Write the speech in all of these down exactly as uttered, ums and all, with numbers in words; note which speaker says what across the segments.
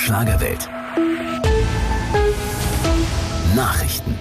Speaker 1: Schlagerwelt. Nachrichten.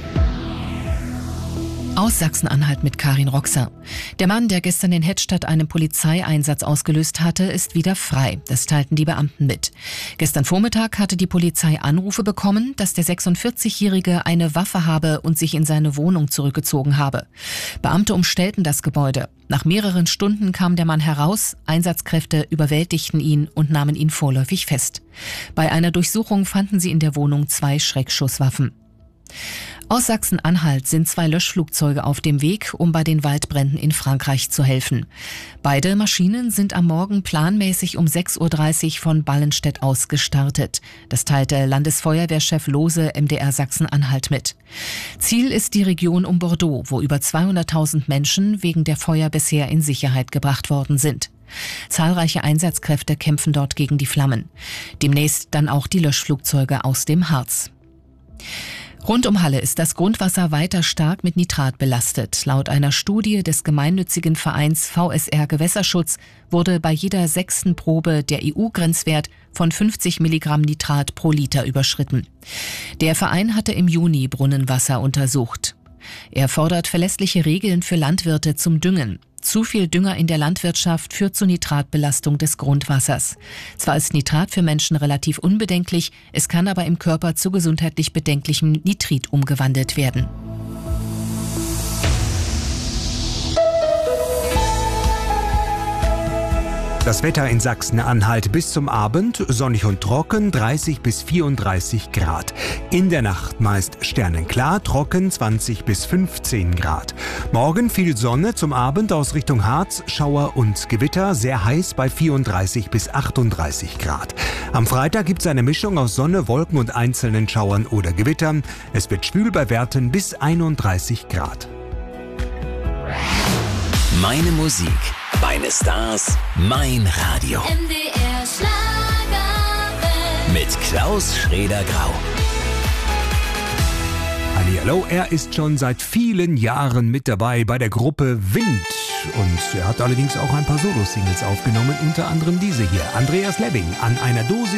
Speaker 2: Aus Sachsen-Anhalt mit Karin Roxer. Der Mann, der gestern in Hettstadt einen Polizeieinsatz ausgelöst hatte, ist wieder frei. Das teilten die Beamten mit. Gestern Vormittag hatte die Polizei Anrufe bekommen, dass der sechsundvierzigjährige eine Waffe habe und sich in seine Wohnung zurückgezogen habe. Beamte umstellten das Gebäude. Nach mehreren Stunden kam der Mann heraus, Einsatzkräfte überwältigten ihn und nahmen ihn vorläufig fest. Bei einer Durchsuchung fanden sie in der Wohnung zwei Schreckschusswaffen. Aus Sachsen-Anhalt sind zwei Löschflugzeuge auf dem Weg, um bei den Waldbränden in Frankreich zu helfen. Beide Maschinen sind am Morgen planmäßig um sechs Uhr dreißig von Ballenstedt aus gestartet. Das teilte Landesfeuerwehrchef Lohse M D R Sachsen-Anhalt mit. Ziel ist die Region um Bordeaux, wo über zweihunderttausend Menschen wegen der Feuer bisher in Sicherheit gebracht worden sind. Zahlreiche Einsatzkräfte kämpfen dort gegen die Flammen. Demnächst dann auch die Löschflugzeuge aus dem Harz. Rund um Halle ist das Grundwasser weiter stark mit Nitrat belastet. Laut einer Studie des gemeinnützigen Vereins V S R Gewässerschutz wurde bei jeder sechsten Probe der E U-Grenzwert von fünfzig Milligramm Nitrat pro Liter überschritten. Der Verein hatte im Juni Brunnenwasser untersucht. Er fordert verlässliche Regeln für Landwirte zum Düngen. Zu viel Dünger in der Landwirtschaft führt zur Nitratbelastung des Grundwassers. Zwar ist Nitrat für Menschen relativ unbedenklich, es kann aber im Körper zu gesundheitlich bedenklichem Nitrit umgewandelt werden.
Speaker 3: Das Wetter in Sachsen-Anhalt bis zum Abend sonnig und trocken, dreißig bis vierunddreißig Grad. In der Nacht meist sternenklar, trocken zwanzig bis fünfzehn Grad. Morgen viel Sonne, zum Abend aus Richtung Harz, Schauer und Gewitter, sehr heiß bei vierunddreißig bis achtunddreißig Grad. Am Freitag gibt es eine Mischung aus Sonne, Wolken und einzelnen Schauern oder Gewittern. Es wird schwül bei Werten bis einunddreißig Grad.
Speaker 1: Meine Musik, meine Stars, mein Radio.
Speaker 4: M D R Schlagerwelt.
Speaker 1: Mit Klaus Schrader-Grau.
Speaker 3: Hallihallo, er ist schon seit vielen Jahren mit dabei bei der Gruppe Wind. Und er hat allerdings auch ein paar Solo-Singles aufgenommen, unter anderem diese hier. Andreas Lebbing, an einer Dose